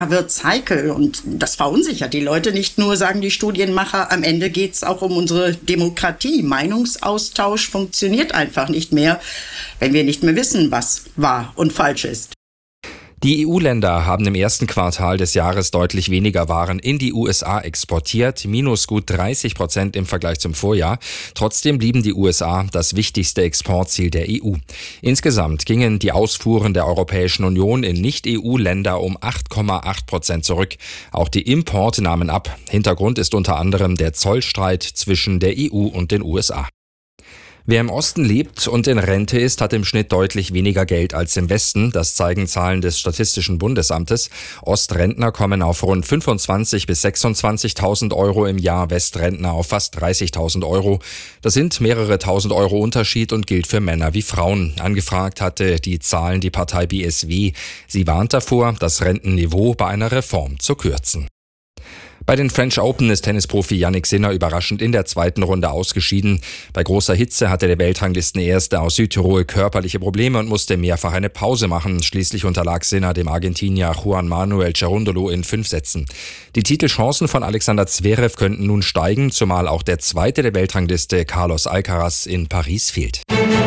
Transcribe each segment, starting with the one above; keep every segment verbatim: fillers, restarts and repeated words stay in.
Wird's heikel und das verunsichert die Leute nicht nur, sagen die Studienmacher. Am Ende geht's auch um unsere Demokratie. Meinungsaustausch funktioniert einfach nicht mehr, wenn wir nicht mehr wissen, was wahr und falsch ist. Die E U-Länder haben im ersten Quartal des Jahres deutlich weniger Waren in die U S A exportiert, minus gut dreißig Prozent im Vergleich zum Vorjahr. Trotzdem blieben die U S A das wichtigste Exportziel der E U. Insgesamt gingen die Ausfuhren der Europäischen Union in Nicht-E U-Länder um acht Komma acht Prozent zurück. Auch die Importe nahmen ab. Hintergrund ist unter anderem der Zollstreit zwischen der E U und den U S A. Wer im Osten lebt und in Rente ist, hat im Schnitt deutlich weniger Geld als im Westen. Das zeigen Zahlen des Statistischen Bundesamtes. Ostrentner kommen auf rund fünfundzwanzigtausend bis sechsundzwanzigtausend Euro im Jahr, Westrentner auf fast dreißigtausend Euro. Das sind mehrere tausend Euro Unterschied und gilt für Männer wie Frauen. Angefragt hatte die Zahlen die Partei B S W. Sie warnt davor, das Rentenniveau bei einer Reform zu kürzen. Bei den French Open ist Tennisprofi Jannik Sinner überraschend in der zweiten Runde ausgeschieden. Bei großer Hitze hatte der Weltranglistenerste aus Südtirol körperliche Probleme und musste mehrfach eine Pause machen. Schließlich unterlag Sinner dem Argentinier Juan Manuel Cerundolo in fünf Sätzen. Die Titelchancen von Alexander Zverev könnten nun steigen, zumal auch der zweite der Weltrangliste Carlos Alcaraz in Paris fehlt.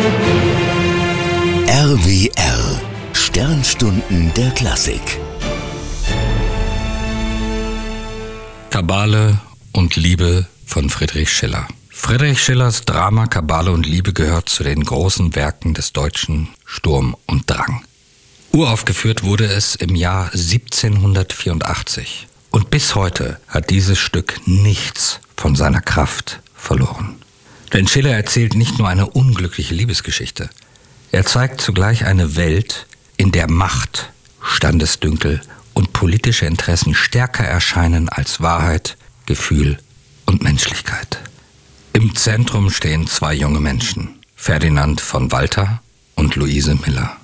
R W R Sternstunden der Klassik. Kabale und Liebe von Friedrich Schiller. Friedrich Schillers Drama Kabale und Liebe gehört zu den großen Werken des Deutschen Sturm und Drang. Uraufgeführt wurde es im Jahr siebzehnhundertvierundachtzig und bis heute hat dieses Stück nichts von seiner Kraft verloren. Denn Schiller erzählt nicht nur eine unglückliche Liebesgeschichte, er zeigt zugleich eine Welt, in der Macht, Standesdünkel und politische Interessen stärker erscheinen als Wahrheit, Gefühl und Menschlichkeit. Im Zentrum stehen zwei junge Menschen, Ferdinand von Walter und Luise Miller.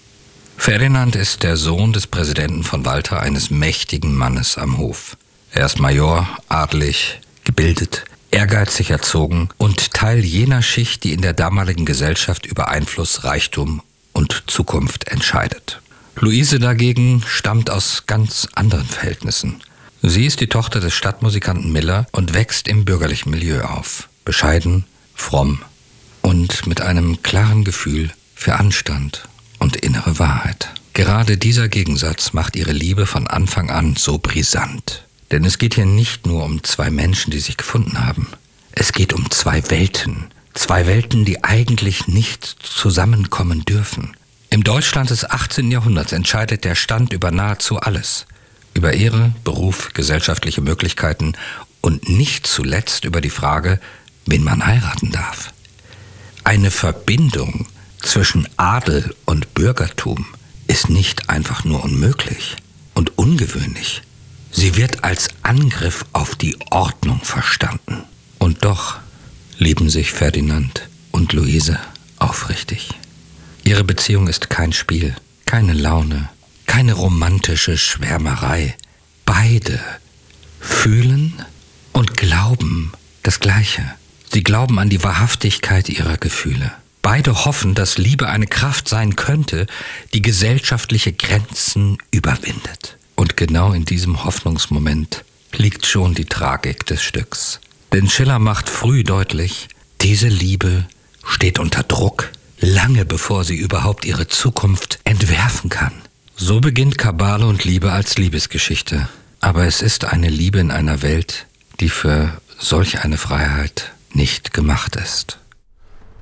Ferdinand ist der Sohn des Präsidenten von Walter, eines mächtigen Mannes am Hof. Er ist Major, adelig, gebildet, ehrgeizig erzogen und Teil jener Schicht, die in der damaligen Gesellschaft über Einfluss, Reichtum und Zukunft entscheidet. Luise dagegen stammt aus ganz anderen Verhältnissen. Sie ist die Tochter des Stadtmusikanten Miller und wächst im bürgerlichen Milieu auf. Bescheiden, fromm und mit einem klaren Gefühl für Anstand und innere Wahrheit. Gerade dieser Gegensatz macht ihre Liebe von Anfang an so brisant. Denn es geht hier nicht nur um zwei Menschen, die sich gefunden haben. Es geht um zwei Welten. Zwei Welten, die eigentlich nicht zusammenkommen dürfen. Im Deutschland des achtzehnten Jahrhunderts entscheidet der Stand über nahezu alles. Über Ehre, Beruf, gesellschaftliche Möglichkeiten und nicht zuletzt über die Frage, wen man heiraten darf. Eine Verbindung zwischen Adel und Bürgertum ist nicht einfach nur unmöglich und ungewöhnlich. Sie wird als Angriff auf die Ordnung verstanden. Und doch lieben sich Ferdinand und Luise aufrichtig. Ihre Beziehung ist kein Spiel, keine Laune, keine romantische Schwärmerei. Beide fühlen und glauben das Gleiche. Sie glauben an die Wahrhaftigkeit ihrer Gefühle. Beide hoffen, dass Liebe eine Kraft sein könnte, die gesellschaftliche Grenzen überwindet. Und genau in diesem Hoffnungsmoment liegt schon die Tragik des Stücks. Denn Schiller macht früh deutlich, diese Liebe steht unter Druck, lange bevor sie überhaupt ihre Zukunft entwerfen kann. So beginnt Kabale und Liebe als Liebesgeschichte. Aber es ist eine Liebe in einer Welt, die für solch eine Freiheit nicht gemacht ist.